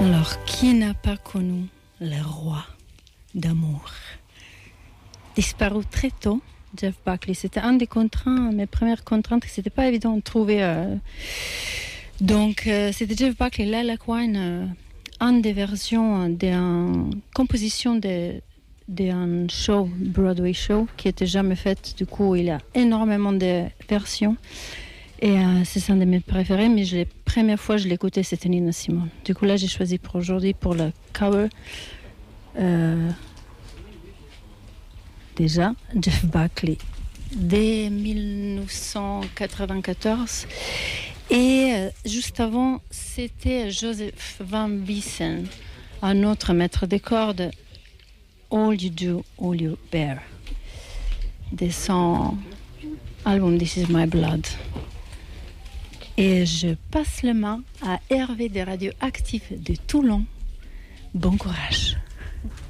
Alors, qui n'a pas connu le roi d'amour? Disparu très tôt, Jeff Buckley. C'était un des contraintes, mes premières contraintes, que c'était pas évident de trouver. Donc, c'était Jeff Buckley, Lilac Wine, une des versions d'une composition d'un show, Broadway show, qui était jamais faite. Du coup, il y a énormément de versions. Et c'est un de mes préférés, mais la première fois que je l'écoutais, c'était Nina Simone. Du coup, là, j'ai choisi pour aujourd'hui, pour le cover, déjà, Jeff Buckley, dès 1994. Et juste avant, c'était Joseph Van Biesen, un autre maître des cordes, All You Do, All You Bear, de son album This Is My Blood. Et je passe le main à Hervé des Radioactifs de Toulon. Bon courage.